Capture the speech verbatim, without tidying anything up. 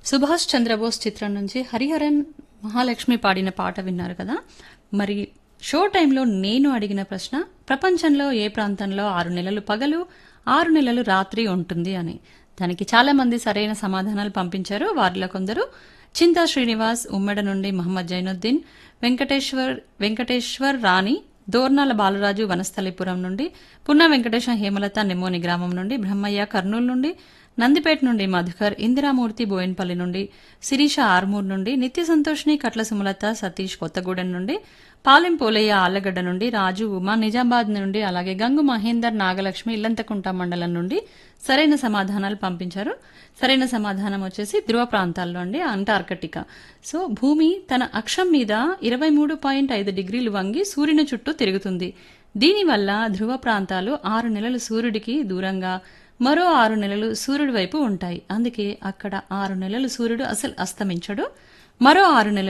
సుభాష్ చంద్రబోస్ చిత్రం నుంచి హరిహరన్ మహాలక్ష్మి పాడిన పాట విన్నారు కదా. మరి షో టైంలో నేను అడిగిన ప్రశ్న, ప్రపంచంలో ఏ ప్రాంతంలో ఆరు నెలలు పగలు ఆరు నెలలు రాత్రి ఉంటుంది అని. దానికి చాలా మంది సరైన సమాధానాలు పంపించారు. వారిలో కొందరు చింతా శ్రీనివాస్ ఉమ్మెడ నుండి, మహమ్మద్ జైనుద్దీన్, వెంకటేశ్వర్ వెంకటేశ్వర్ రాణి, దోర్నాల బాలరాజు వనస్థలిపురం నుండి, పున్నా వెంకటేశం హేమలత నెమ్మోని గ్రామం నుండి, బ్రహ్మయ్య కర్నూలు నుండి, నందిపేట నుండి మధుకర్, ఇందిరామూర్తి బోయిన్పల్లి నుండి, శిరీష ఆర్మూర్ నుండి, నిత్య సంతోష్ని కట్ల సుమలత సతీష్ కొత్తగూడెం నుండి, పాలెం పోలయ్య ఆళ్లగడ్డ నుండి, రాజు ఉమా నిజామాబాద్ నుండి, అలాగే గంగు మహేందర్ నాగలక్ష్మి ఇల్లంతకుంట మండలం నుండి సరైన సమాధానాలు పంపించారు. సరైన సమాధానం వచ్చేసి ధ్రువ ప్రాంతాల్లో అండి, అంటార్కిటికా. సో భూమి తన అక్షం మీద ఇరవై మూడు పాయింట్ ఐదు డిగ్రీలు వంగి సూర్యుని చుట్టూ తిరుగుతుంది. దీనివల్ల ధ్రువ ప్రాంతాలు ఆరు నెలలు సూర్యుడికి దూరంగా, మరో ఆరు నెలలు సూర్యుడి వైపు ఉంటాయి. అందుకే అక్కడ ఆరు నెలలు సూర్యుడు అసలు అస్తమించడు. మరో ఆరు నెలలు